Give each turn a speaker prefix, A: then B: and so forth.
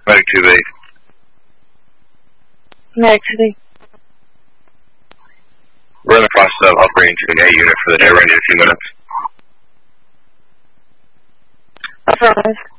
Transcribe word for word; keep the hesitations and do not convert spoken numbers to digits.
A: Medic two B.
B: Medic two B.
A: We're in the process of upgrading to an A unit for the day, ready in a few minutes.
B: Affirmative.